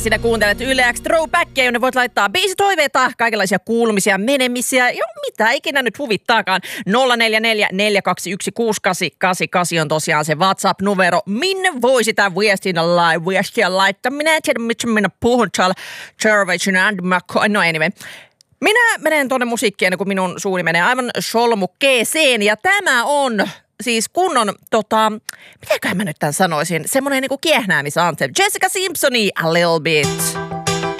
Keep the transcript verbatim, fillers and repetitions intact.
Sinä kuuntelet Yle X Throwbackia, jonne voit laittaa biisitoiveita, kaikenlaisia kuulumisia, menemisiä ja mitä ikinä nyt huvittaakaan. nolla neljä neljä neljä kaksi yksi kuusi kahdeksan kahdeksan kahdeksan on tosiaan se WhatsApp-numero. Minne voi sitä viestinä lai, viestiä laittaa? Minä en tiedä, mitä minä puhun täällä. Jervation and McCoy. No anyway. Minä menen tuonne musiikkiin, kun minun suuni menee aivan solmukkeeseen. Ja tämä on siis kunnon, tota, mitäköhän mä nyt tämän sanoisin, semmoinen niinku kiehnäämisanthem. Jessica Simpsoni, A Little Bit.